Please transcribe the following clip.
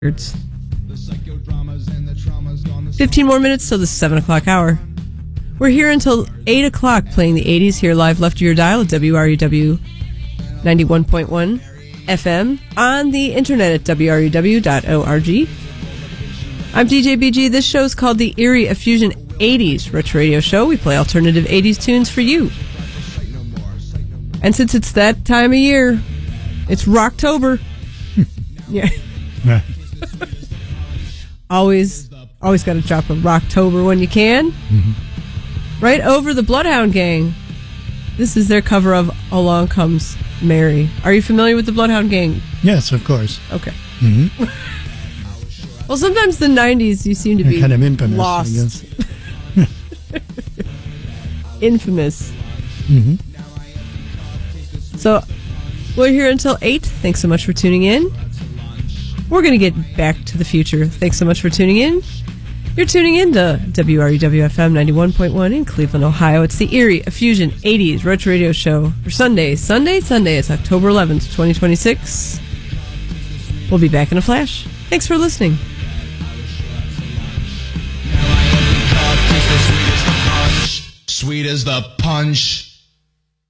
15 more minutes till the 7 o'clock hour. We're here until 8 o'clock playing the 80s here live left of your dial at WRUW 91.1 FM, on the internet at WRUW.org. I'm DJ BG. This show is called the Erie Effusion 80s Retro Radio Show. We play alternative 80s tunes for you. And since it's that time of year, it's Rocktober. Yeah. Always got to drop a Rocktober when you can. Mm-hmm. Right over the Bloodhound Gang. This is their cover of Along Comes Mary. Are you familiar with the Bloodhound Gang? Yes, of course. Okay. Mm-hmm. Well, sometimes the 90s you seem to be kind of infamous, lost. I guess. Infamous. Mm-hmm. So, we're here until 8. Thanks so much for tuning in. We're going to get back to the future. Thanks so much for tuning in. You're tuning in to WRUW-FM 91.1 in Cleveland, Ohio. It's the Erie Effusion 80s Retro Radio Show for Sunday. It's October 11th, 2026. We'll be back in a flash. Thanks for listening. Sweet as the punch.